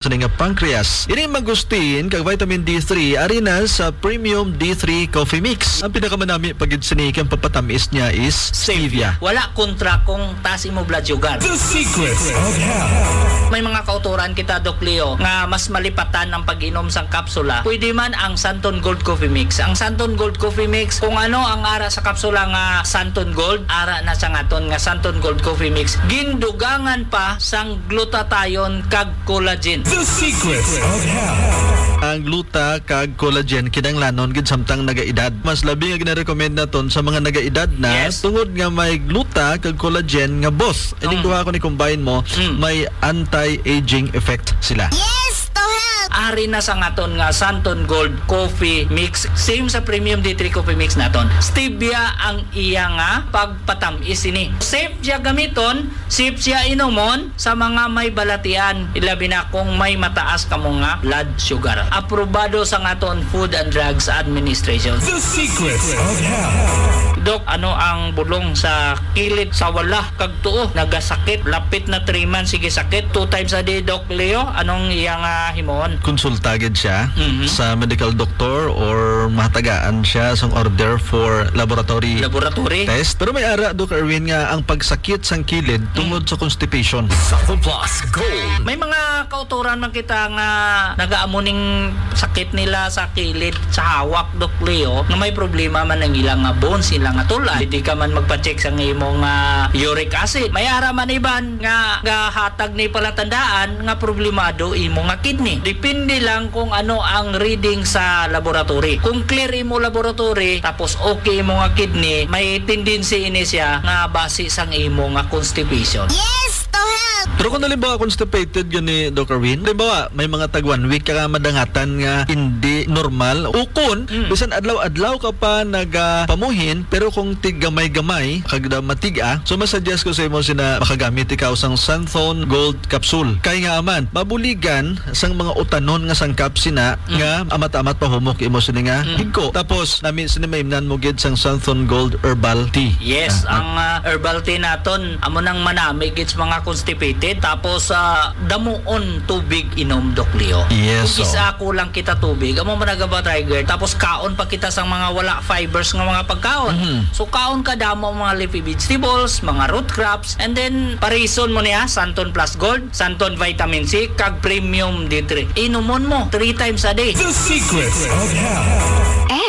sa nga pancreas. Ini mangustin kag vitamin D3 ari na sa Premium D3 Coffee Mix. Ang pinakamanami pagid sini kang papatamis niya is stevia. Wala kontra kung taas imo blood sugar. The secret of health. May mga kauturan kita, Doc Leo, nga mas malipatan ang pag-inom sang kapsula. Pwede man ang Santon Gold Coffee Mix. Ang Santon Gold Coffee Mix, kung ano ang ara sa kapsula nga Santon Gold, ara na sa ngaton nga Santon Gold Coffee Mix. Gindugangan pa sang glutathione kag collagen. The secret of health. Ang gluta kag collagen kinanglanon gid samtang nagaedad. Mas labi nga gina-recommend naton sa mga nagaedad na Yes. tungod nga may gluta kag collagen nga both. Ining duha ko ni combine mo, may anti-aging effect sila. Ari na sa ngaton nga Santon Gold Coffee Mix. Same sa Premium D3 Coffee Mix naton. Stevia ang iya nga pagpatamis ini. Safe siya gamiton, safe siya inomon sa mga may balatian. Ilabi na kung may mataas ka mo nga blood sugar. Aprobado sa ngaton Food and Drugs Administration. The secret of health. Dok, ano ang bulong sa kilid sa wala kag tuo? Nagasakit, lapit na 3 months, sige sakit. 2 times a day, Doc Leo. Anong iyang himon? Konsulta gid siya sa medical doctor or mahatagaan siya sa order for laboratory test. Pero may ara, Doc Erwin, nga ang pagsakit sang kilid tungod sa constipation. Supple Plus Gold. May mga kauturan man kita nga nagaamuning sakit nila sa kilid, sa hawak, Doc Leo, nga may problema man ang ilang bones, ilang tulad. Hindi ka man magpa-check sa imong uric acid. May ara man iban nga hatag ni palatandaan nga problemado imo nga kidney. Depende lang kung ano ang reading sa laboratory. Kung clear imo laboratory, tapos okay imo nga kidney, may tendency ini siya nga base sang imo nga constipation. Pero kung halimbawa constipated yun ni Dr. Win, halimbawa may mga tag 1 week ka madangatan nga hindi normal, ukon, bisan adlaw-adlaw ka pa nagapamuhin, pero kung gamay-gamay, kagda matiga, so masuggest ko sa imo sina makagamit ikaw sang Santon Gold Capsule. Kay nga aman, mabuligan sang mga utanon nga sangkap sina nga amat-amat pahumok imo sini nga higko. Tapos namin sinimimnan mo gid sang Santon Gold Herbal Tea. Yes, ang herbal tea naton amo nang manami gid sa mga constipated, tapos damuon tubig inom, Doc Leo. Yes, kung isa kulang kita tubig amo managaba trigger, tapos kaon pa kita sang mga wala fibers nga mga pagkaon. So kaon ka damo mga leafy vegetables, mga root crops, and then parison mo niya Santon Plus Gold, Santon Vitamin C kag Premium D3. Inomon mo 3 times a day. The secret of health.